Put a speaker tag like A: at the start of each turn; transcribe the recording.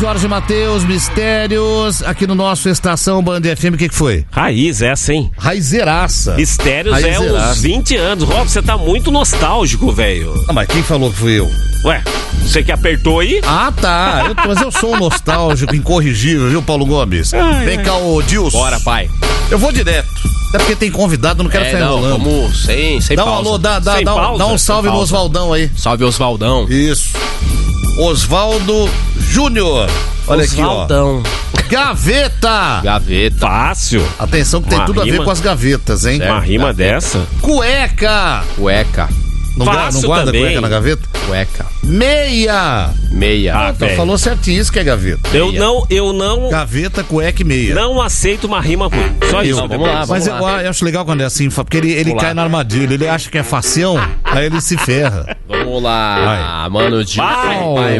A: Jorge Mateus, Mistérios, aqui no nosso Estação Band FM, o que foi?
B: Raiz essa, hein?
A: Raizeiraça.
B: Mistérios é uns 20 anos. Rob, você tá muito nostálgico, velho.
A: Ah, mas quem falou que fui eu?
B: Ué, você que apertou aí?
A: Ah, tá. Mas eu sou um nostálgico, incorrigível, viu, Paulo Gomes? Vem cá, ô Dilson.
C: Bora, pai.
A: Eu vou direto. Até porque tem convidado, não quero ficar enrolando.
C: Vamos sem
A: dá
C: pausa.
A: Um alô, dá um salve no Osvaldão aí.
C: Salve, Osvaldão.
A: Isso. Osvaldo Júnior. Olha
B: Osvaldão.
A: Aqui, ó. Gaveta.
B: Fácil.
A: Atenção que tem tudo a ver com as gavetas, hein?
B: Uma rima dessa.
A: Cueca. Não guarda
B: também.
A: Cueca na gaveta?
C: Cueca.
A: Meia.
B: Então
A: falou certinho, isso que é gaveta.
B: Eu não...
A: Gaveta, cueca e meia.
B: Não aceito uma rima ruim. Só isso.
C: Vamos lá.
A: Mas eu acho legal quando é assim, porque ele cai na armadilha. Ele acha que é facião, aí ele se ferra.
C: Vamos lá, mano.
B: Vai.